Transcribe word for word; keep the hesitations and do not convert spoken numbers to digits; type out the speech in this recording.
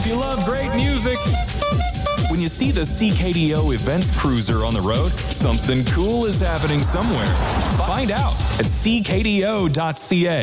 if you love great music. When you see the C K D O Events Cruiser on the road, something cool is happening somewhere. Find out at c k d o dot c a.